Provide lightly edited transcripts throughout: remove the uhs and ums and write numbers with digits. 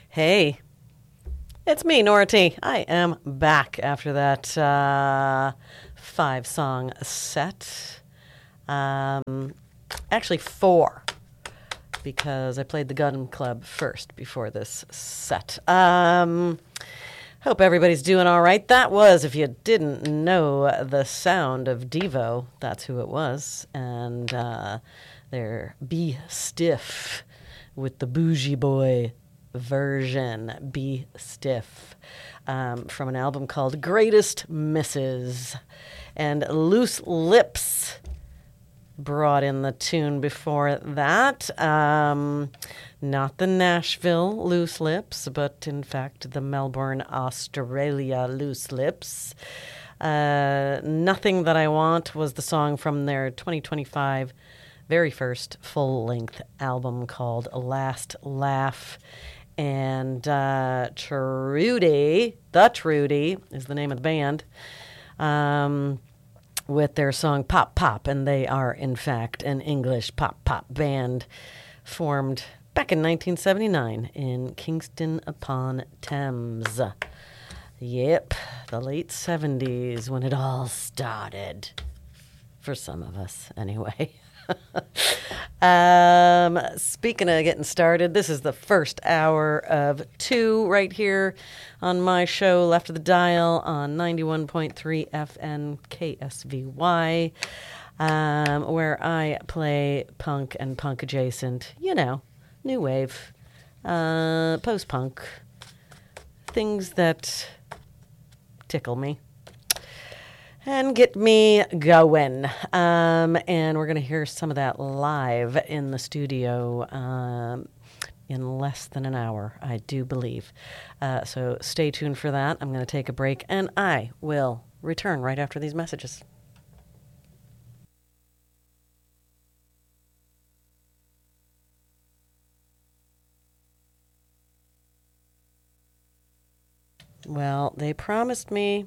Hey, it's me, Nora T. I am back after that 5-song set. Actually, 4, because I played the Gun Club first before this set. Hope everybody's doing all right. That was, if you didn't know, the sound of Devo. That's who it was. And they're Be Stiff with the Bougie Boy version, Be Stiff, from an album called Greatest Misses. And Loose Lips brought in the tune before that. Not the Nashville Loose Lips, but in fact the Melbourne, Australia Loose Lips. Nothing That I Want was the song from their 2025 very first full-length album called Last Laugh. And Trudy, the Trudy is the name of the band, with their song Pop Pop. And they are, in fact, an English pop band formed back in 1979 in Kingston upon Thames. Yep, the late 70s when it all started. For some of us, anyway. Speaking of getting started, this is the first hour of 2 right here on my show, Left of the Dial, on 91.3 FM KSVY, where I play punk and punk adjacent, new wave, post-punk, things that tickle me and get me going. And we're going to hear some of that live in the studio in less than an hour, I do believe. So stay tuned for that. I'm going to take a break, and I will return right after these messages. Well, they promised me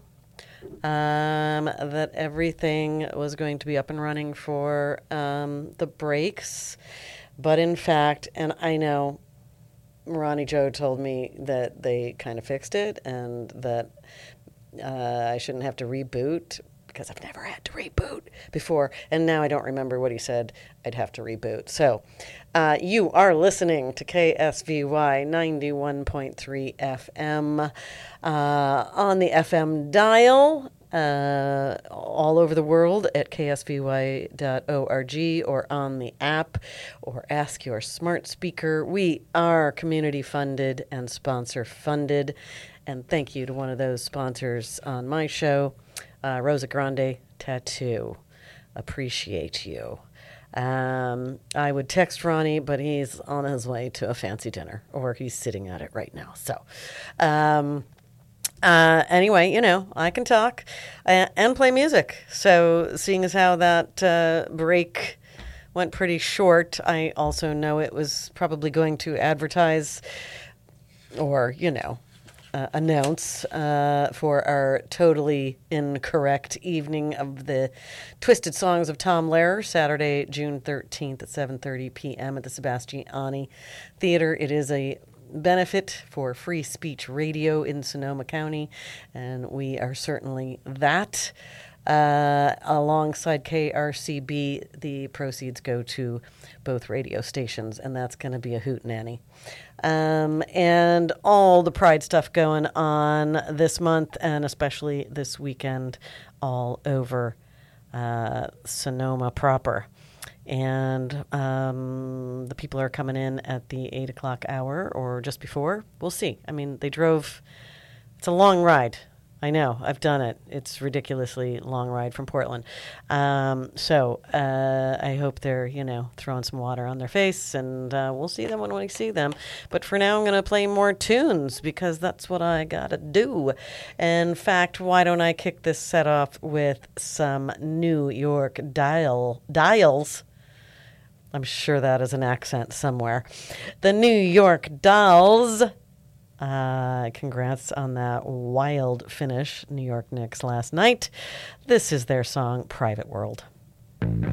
that everything was going to be up and running for the breaks. But in fact, and I know Ronnie Joe told me that they kind of fixed it and that I shouldn't have to reboot, because I've never had to reboot before. And now I don't remember what he said I'd have to reboot. So you are listening to KSVY 91.3 FM on the FM dial all over the world at ksvy.org, or on the app, or ask your smart speaker. We are community funded and sponsor funded. And thank you to one of those sponsors on my show, Rosa Grande Tattoo. Appreciate you. I would text Ronnie, but he's on his way to a fancy dinner, or he's sitting at it right now. So, anyway, I can talk and play music. So, seeing as how that break went pretty short, I also know it was probably going to advertise or, announce for our totally incorrect evening of the Twisted Songs of Tom Lehrer, Saturday, June 13th at 7:30 p.m. at the Sebastiani Theater. It is a benefit for free speech radio in Sonoma County, and we are certainly that. Alongside KRCB, the proceeds go to both radio stations, and that's going to be a hootenanny. And all the Pride stuff going on this month, and especially this weekend, all over Sonoma proper. And the people are coming in at the 8 o'clock hour or just before. We'll see. I mean, they drove. It's a long ride. I know. I've done it. It's ridiculously long ride from Portland. So I hope they're, throwing some water on their face, and we'll see them when we see them. But for now, I'm going to play more tunes, because that's what I got to do. In fact, why don't I kick this set off with some New York Dials? I'm sure that is an accent somewhere. The New York Dolls. Congrats on that wild finish, New York Knicks, last night. This is their song, Private World.